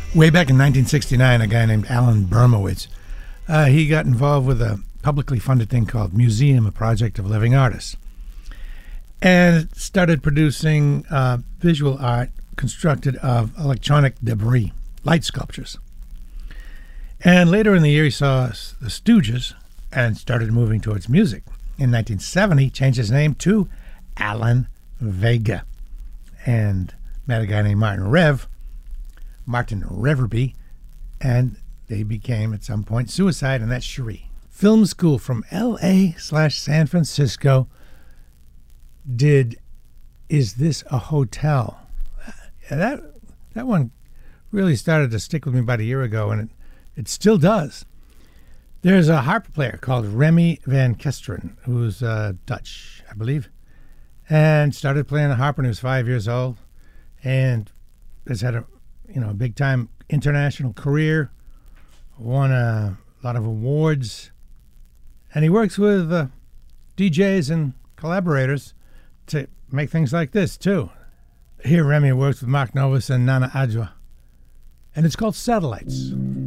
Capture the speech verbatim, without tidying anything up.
Way back in nineteen sixty-nine, a guy named Alan Bermowitz, uh, he got involved with a publicly funded thing called Museum, a Project of Living Artists, and started producing uh, visual art constructed of electronic debris, light sculptures. And later in the year, he saw the Stooges and started moving towards music. In nineteen seventy, he changed his name to Alan Vega and met a guy named Martin Rev, Martin Reverby, and they became, at some point, Suicide, and that's Cherie. Film school from L A slash San Francisco did Is This a Hotel? That that one really started to stick with me about a year ago, and it, it still does. There's a harp player called Remy Van Kesteren, who's uh, Dutch, I believe, and started playing the harp when he was five years old, and has had a you know a big time international career, won a lot of awards, and he works with uh, D Js and collaborators to make things like this too. Here, Remy works with Mark Novus and Nana Adjua, and it's called Satellites.